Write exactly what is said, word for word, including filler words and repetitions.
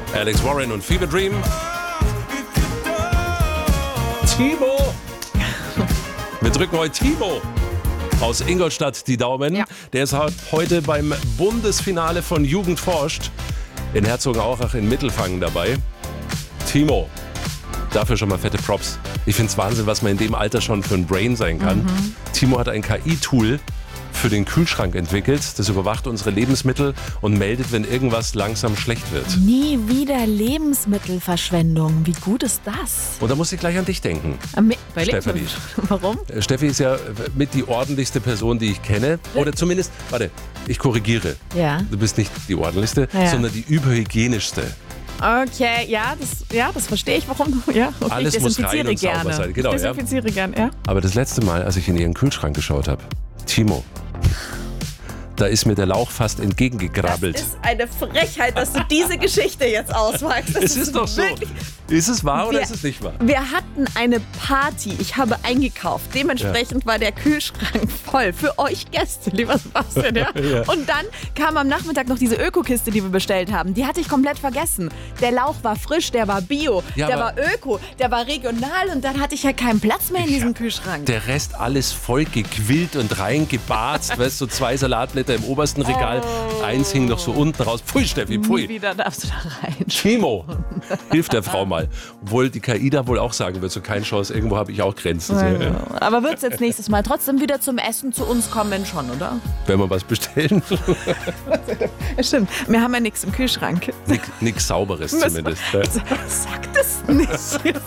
Alex Warren und Fever Dream. Timo! Wir drücken heute Timo aus Ingolstadt die Daumen. Ja. Der ist heute beim Bundesfinale von Jugend forscht in Herzogenaurach in Mittelfangen dabei. Timo, dafür schon mal fette Props. Ich finde es Wahnsinn, was man in dem Alter schon für ein Brain sein kann. Mhm. Timo hat ein K I-Tool für den Kühlschrank entwickelt. Das überwacht unsere Lebensmittel und meldet, wenn irgendwas langsam schlecht wird. Nie wieder Lebensmittelverschwendung. Wie gut ist das? Und da muss ich gleich an dich denken, Am- Bei Stefanie. Warum? Äh, Steffi ist ja mit die ordentlichste Person, die ich kenne. Oder zumindest, warte, ich korrigiere. Ja. Du bist nicht die ordentlichste, Ja. sondern die überhygienischste. Okay, ja, das, ja, das verstehe ich, warum du. Ja, okay, Alles ich muss rein desinfiziere und sauber gerne. sein. Genau, ich ja. desinfiziere gerne, ja. Aber das letzte Mal, als ich in ihren Kühlschrank geschaut habe, Timo, da ist mir der Lauch fast entgegengekrabbelt. Das ist eine Frechheit, dass du diese Geschichte jetzt auswagst. Das Es ist doch so. wirklich- Ist es wahr oder Wir- ist es nicht wahr? Wir hatten eine Party. Ich habe eingekauft. Dementsprechend war der Kühlschrank voll. Für euch Gäste, lieber Sebastian. Ja? Ja. Und dann kam am Nachmittag noch diese Öko-Kiste, die wir bestellt haben. Die hatte ich komplett vergessen. Der Lauch war frisch, der war bio, Ja, der aber- war öko, der war regional und dann hatte ich ja keinen Platz mehr in diesem Kühlschrank. Der Rest alles voll gequillt und reingebarzt. Weißt du, so zwei Salatblätter im obersten Regal. Eins hing noch so unten raus. Pfui, Steffi, Nie pfui. wieder darfst du da rein. Timo, hilf der Frau mal. Obwohl die K I da wohl auch sagen wird, so keine Chance, irgendwo habe ich auch Grenzen. Ja. Aber wird es jetzt nächstes Mal trotzdem wieder zum Essen zu uns kommen schon, oder? Wenn wir was bestellen, Ja, stimmt. Wir haben ja nichts im Kühlschrank. nix, nix Sauberes zumindest. Ja. Sag das nicht.